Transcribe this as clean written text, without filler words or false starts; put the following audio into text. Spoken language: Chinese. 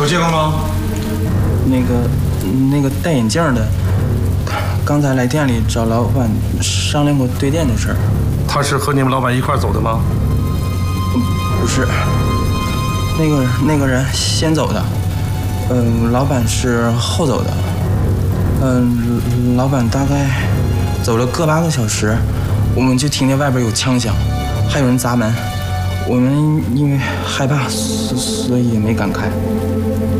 有这个吗？ 那个戴眼镜的，刚才来店里找老板商量过对店的事儿。 他是和你们老板一块走的吗？ 不是，那个人先走的，老板是后走的。老板大概走了个8个小时，我们就听见外边有枪响，还有人砸门。我们因为害怕，所以也没敢开。